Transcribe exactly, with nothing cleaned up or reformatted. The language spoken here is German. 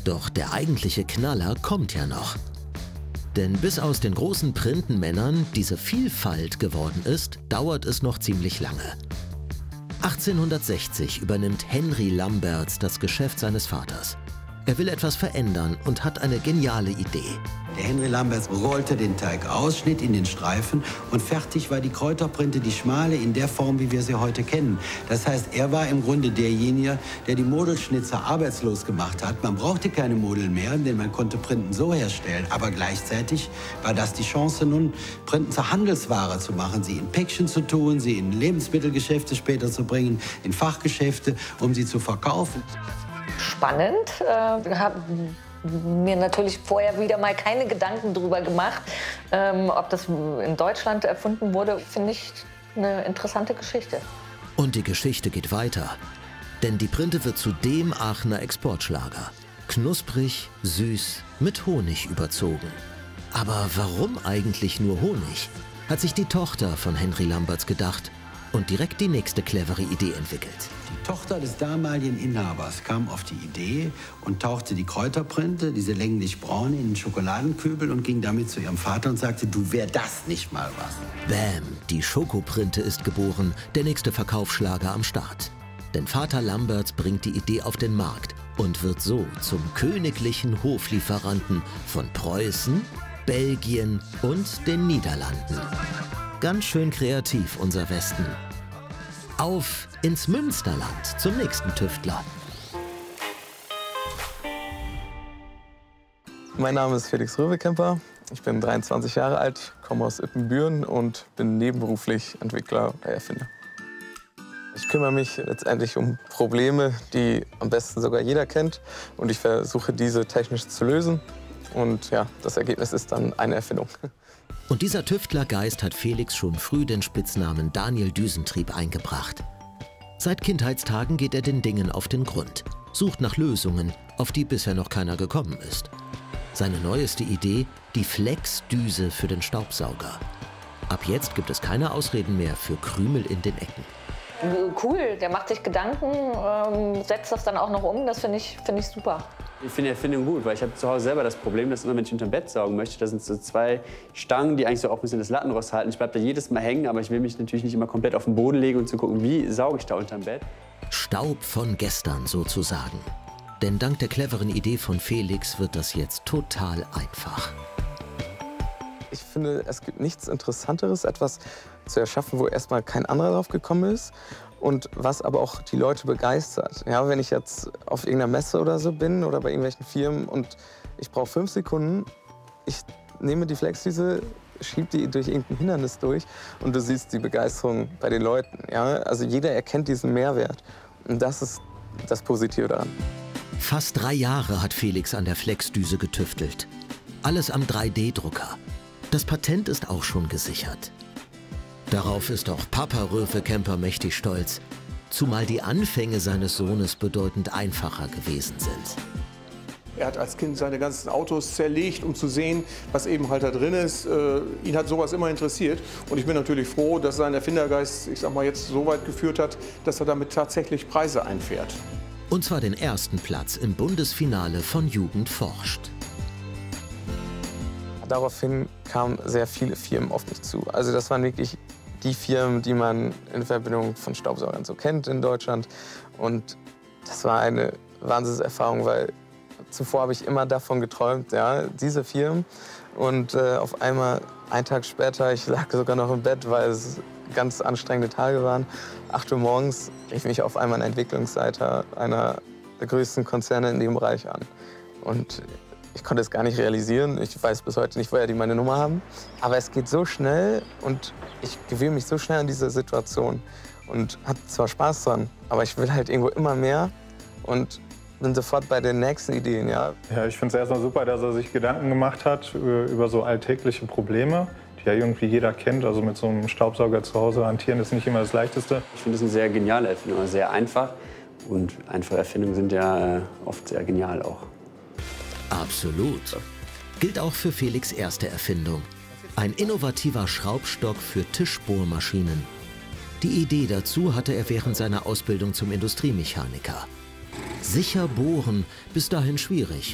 Doch der eigentliche Knaller kommt ja noch. Denn bis aus den großen Printenmännern diese Vielfalt geworden ist, dauert es noch ziemlich lange. achtzehnhundertsechzig übernimmt Henry Lambertz das Geschäft seines Vaters. Er will etwas verändern und hat eine geniale Idee. Der Henry Lambertz rollte den Teig aus, schnitt ihn in Streifen und fertig war die Kräuterprinte, die schmale, in der Form, wie wir sie heute kennen. Das heißt, er war im Grunde derjenige, der die Modelschnitzer arbeitslos gemacht hat. Man brauchte keine Model mehr, denn man konnte Printen so herstellen. Aber gleichzeitig war das die Chance, nun Printen zur Handelsware zu machen, sie in Päckchen zu tun, sie in Lebensmittelgeschäfte später zu bringen, in Fachgeschäfte, um sie zu verkaufen. Spannend. Ich habe mir natürlich vorher wieder mal keine Gedanken darüber gemacht, ähm, ob das in Deutschland erfunden wurde. Finde ich eine interessante Geschichte. Und die Geschichte geht weiter. Denn die Printe wird zu dem Aachener Exportschlager. Knusprig, süß, mit Honig überzogen. Aber warum eigentlich nur Honig? Hat sich die Tochter von Henry Lambertz gedacht und direkt die nächste clevere Idee entwickelt. Die Tochter des damaligen Inhabers kam auf die Idee und tauchte die Kräuterprinte, diese länglich braune, in den Schokoladenkübel und ging damit zu ihrem Vater und sagte, du, wär das nicht mal was. Bäm, die Schokoprinte ist geboren, der nächste Verkaufsschlager am Start. Denn Vater Lambertz bringt die Idee auf den Markt und wird so zum königlichen Hoflieferanten von Preußen, Belgien und den Niederlanden. Ganz schön kreativ, unser Westen. Auf ins Münsterland zum nächsten Tüftler. Mein Name ist Felix Röwekemper. Ich bin dreiundzwanzig Jahre alt, komme aus Ippenbüren und bin nebenberuflich Entwickler und Erfinder. Ich kümmere mich letztendlich um Probleme, die am besten sogar jeder kennt. Und ich versuche, diese technisch zu lösen. Und ja, das Ergebnis ist dann eine Erfindung. Und dieser Tüftlergeist hat Felix schon früh den Spitznamen Daniel Düsentrieb eingebracht. Seit Kindheitstagen geht er den Dingen auf den Grund, sucht nach Lösungen, auf die bisher noch keiner gekommen ist. Seine neueste Idee, die Flex-Düse für den Staubsauger. Ab jetzt gibt es keine Ausreden mehr für Krümel in den Ecken. Cool, der macht sich Gedanken, ähm, setzt das dann auch noch um, das finde ich, find ich super. Ich finde die Erfindung gut, weil ich habe zu Hause selber das Problem, dass immer, wenn ich unterm Bett saugen möchte, da sind so zwei Stangen, die eigentlich so auch ein bisschen das Lattenrost halten. Ich bleibe da jedes Mal hängen, aber ich will mich natürlich nicht immer komplett auf den Boden legen und zu gucken, wie sauge ich da unterm Bett. Staub von gestern sozusagen. Denn dank der cleveren Idee von Felix wird das jetzt total einfach. Ich finde, es gibt nichts Interessanteres, etwas zu erschaffen, wo erstmal kein anderer drauf gekommen ist und was aber auch die Leute begeistert. Ja, wenn ich jetzt auf irgendeiner Messe oder so bin oder bei irgendwelchen Firmen und ich brauche fünf Sekunden, ich nehme die Flexdüse, schiebe die durch irgendein Hindernis durch und du siehst die Begeisterung bei den Leuten. Ja? Also jeder erkennt diesen Mehrwert und das ist das Positive daran. Fast drei Jahre hat Felix an der Flexdüse getüftelt. Alles am drei D Drucker. Das Patent ist auch schon gesichert. Darauf ist auch Papa Röwekemper mächtig stolz, zumal die Anfänge seines Sohnes bedeutend einfacher gewesen sind. Er hat als Kind seine ganzen Autos zerlegt, um zu sehen, was eben halt da drin ist. Äh, ihn hat sowas immer interessiert. Und ich bin natürlich froh, dass sein Erfindergeist, ich sag mal, jetzt so weit geführt hat, dass er damit tatsächlich Preise einfährt. Und zwar den ersten Platz im Bundesfinale von Jugend forscht. Daraufhin kamen sehr viele Firmen auf mich zu. Also das waren wirklich die Firmen, die man in Verbindung von Staubsaugern so kennt in Deutschland. Und das war eine Wahnsinnserfahrung, weil zuvor habe ich immer davon geträumt, ja, diese Firmen. Und äh, auf einmal, einen Tag später, ich lag sogar noch im Bett, weil es ganz anstrengende Tage waren. acht Uhr morgens rief mich auf einmal ein Entwicklungsleiter einer der größten Konzerne in dem Bereich an. Und ich konnte es gar nicht realisieren. Ich weiß bis heute nicht, woher die meine Nummer haben. Aber es geht so schnell und ich gewöhne mich so schnell an diese Situation. Und habe zwar Spaß dran, aber ich will halt irgendwo immer mehr und bin sofort bei den nächsten Ideen. Ja, ja ich finde es erstmal super, dass er sich Gedanken gemacht hat über so alltägliche Probleme, die ja irgendwie jeder kennt. Also mit so einem Staubsauger zu Hause hantieren ist nicht immer das Leichteste. Ich finde es eine sehr geniale Erfindung, sehr einfach. Und einfache Erfindungen sind ja oft sehr genial auch. Absolut. Gilt auch für Felix' erste Erfindung. Ein innovativer Schraubstock für Tischbohrmaschinen. Die Idee dazu hatte er während seiner Ausbildung zum Industriemechaniker. Sicher bohren, bis dahin schwierig.